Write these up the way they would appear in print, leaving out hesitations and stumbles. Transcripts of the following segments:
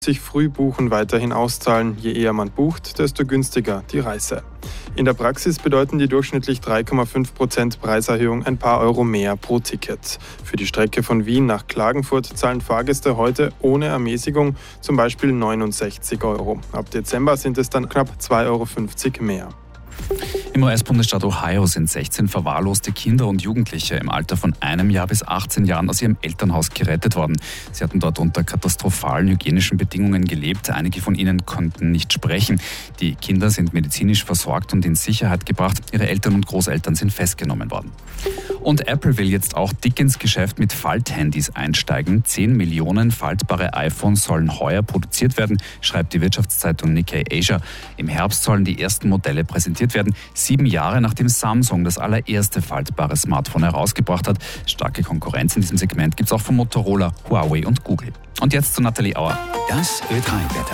sich Frühbuchen weiterhin auszahlen. Je eher man bucht, desto günstiger die Reise. In der Praxis bedeuten die durchschnittlich 3,5% Preiserhöhung ein paar Euro mehr pro Ticket. Für die Strecke von Wien nach Klagenfurt zahlen Fahrgäste heute ohne Ermäßigung zum Beispiel 69 Euro. Ab Dezember sind es dann knapp 2,50 Euro mehr. Im US-Bundesstaat Ohio sind 16 verwahrloste Kinder und Jugendliche im Alter von 1 Jahr bis 18 Jahren aus ihrem Elternhaus gerettet worden. Sie hatten dort unter katastrophalen hygienischen Bedingungen gelebt. Einige von ihnen konnten nicht sprechen. Die Kinder sind medizinisch versorgt und in Sicherheit gebracht. Ihre Eltern und Großeltern sind festgenommen worden. Und Apple will jetzt auch dick ins Geschäft mit Falthandys einsteigen. 10 Millionen faltbare iPhones sollen heuer produziert werden, schreibt die Wirtschaftszeitung Nikkei Asia. Im Herbst sollen die ersten Modelle präsentiert werden, 7 Jahre nachdem Samsung das allererste faltbare Smartphone herausgebracht hat. Starke Konkurrenz in diesem Segment gibt es auch von Motorola, Huawei und Google. Und jetzt zu Nathalie Auer. Das Ö3-Wetter.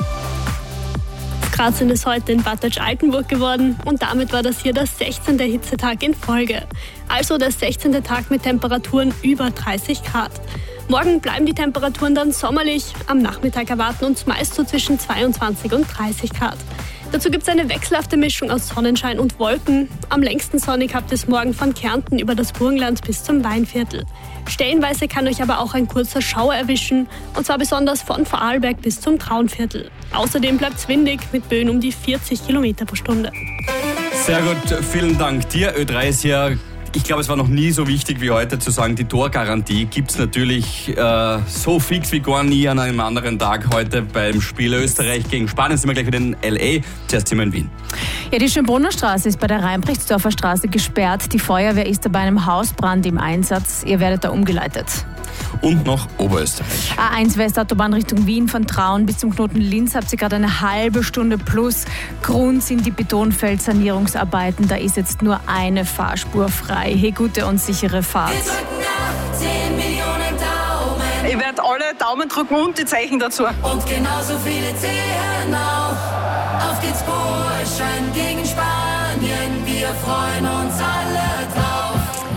Grad sind es heute in Bad Deutsch-Altenburg geworden und damit war das hier der 16. Hitzetag in Folge. Also der 16. Tag mit Temperaturen über 30 Grad. Morgen bleiben die Temperaturen dann sommerlich. Am Nachmittag erwarten uns meist so zwischen 22 und 30 Grad. Dazu gibt es eine wechselhafte Mischung aus Sonnenschein und Wolken. Am längsten sonnig habt ihr es morgen von Kärnten über das Burgenland bis zum Weinviertel. Stellenweise kann euch aber auch ein kurzer Schauer erwischen, und zwar besonders von Vorarlberg bis zum Traunviertel. Außerdem bleibt es windig mit Böen um die 40 Kilometer pro Stunde. Sehr gut, vielen Dank dir. Ö3 ist ja, ich glaube, es war noch nie so wichtig wie heute zu sagen, die Torgarantie gibt es natürlich so fix wie gar nie an einem anderen Tag. Heute beim Spiel Österreich gegen Spanien sind wir gleich wieder in L.A. Zuerst sind wir in Wien. Ja, die Schönbrunner Straße ist bei der Reinbrechtsdorfer Straße gesperrt. Die Feuerwehr ist bei einem Hausbrand im Einsatz. Ihr werdet da umgeleitet. Und noch Oberösterreich. A1 Westautobahn Richtung Wien von Traun bis zum Knoten Linz habt ihr gerade eine halbe Stunde plus. Grund sind die Betonfeldsanierungsarbeiten. Da ist jetzt nur eine Fahrspur frei. Hey, gute und sichere Fahrt. Wir drücken nach 10 Millionen Daumen. Ich werde alle Daumen drücken und die Zeichen dazu. Und genauso viele zählen auch. Auf geht's Burschen gegen Spanien. Wir freuen uns alle drauf.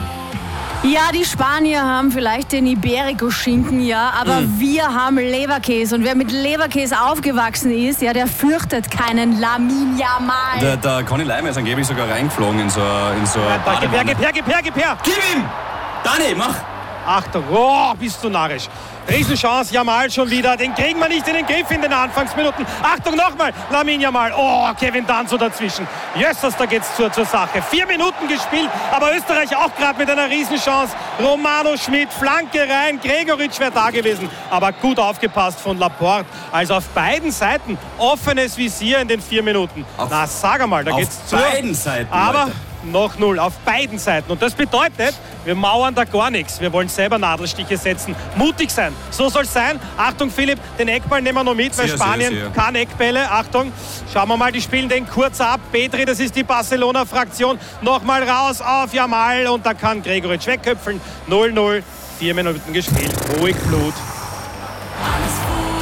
Ja, die Spanier haben vielleicht den Iberico-Schinken, ja, aber wir haben Leberkäse. Und wer mit Leberkäse aufgewachsen ist, ja, der fürchtet keinen Lamine Yamal. Der Conny Leimer ist angeblich sogar reingeflogen in so Gib her! Gib ihm! Dani, mach! Achtung, bist du narrisch. Riesenchance, Yamal schon wieder. Den kriegen wir nicht in den Griff in den Anfangsminuten. Achtung, nochmal, Lamine Yamal. Kevin Danso dazwischen. Jössers, da geht's zur Sache. 4 Minuten gespielt, aber Österreich auch gerade mit einer Riesenchance. Romano Schmidt, Flanke rein, Gregoritsch wäre da gewesen. Aber gut aufgepasst von Laporte. Also auf beiden Seiten offenes Visier in den 4 Minuten. Na, sag einmal, da geht's zu. Auf beiden Seiten, aber Leute. Noch 0 auf beiden Seiten. Und das bedeutet, wir mauern da gar nichts. Wir wollen selber Nadelstiche setzen. Mutig sein. So soll es sein. Achtung, Philipp, den Eckball nehmen wir noch mit, weil Spanien kann Eckbälle. Achtung, schauen wir mal, die spielen den kurz ab. Petri, das ist die Barcelona-Fraktion. Nochmal raus auf Yamal und da kann Gregoritsch wegköpfeln. 0-0, 4 Minuten gespielt. Ruhig Blut. Alles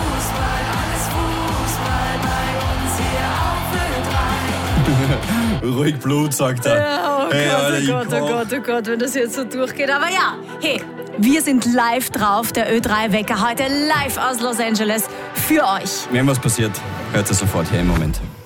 Fußball bei uns hier auf Ö3. Ruhig Blut, sagt er. Ja, oh Gott, wenn das jetzt so durchgeht. Aber ja, hey, wir sind live drauf, der Ö3-Wecker heute live aus Los Angeles für euch. Wenn was passiert, hört ihr sofort hier im Moment.